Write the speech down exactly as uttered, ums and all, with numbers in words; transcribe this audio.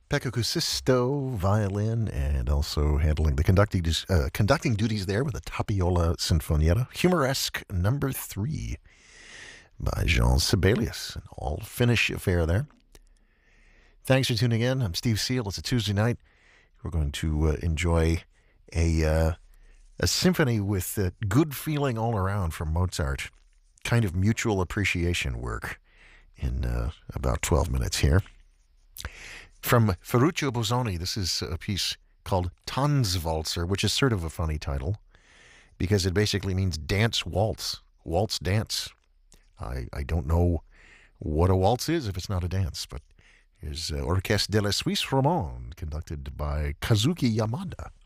Pecco Cusisto, violin, and also handling the conducting, uh, conducting duties there with the Tapiola Sinfonietta. Humoresque number three by Jean Sibelius. An all-Finnish affair there. Thanks for tuning in. I'm Steve Seal. It's a Tuesday night. We're going to uh, enjoy a, uh, a symphony with uh, good feeling all around from Mozart. Kind of mutual appreciation work in uh, about twelve minutes here. From Ferruccio Busoni, this is a piece called Tanzwalzer, which is sort of a funny title because it basically means dance waltz, waltz dance. I, I don't know what a waltz is if it's not a dance, but here's uh, Orchestre de la Suisse Romande, conducted by Kazuki Yamada.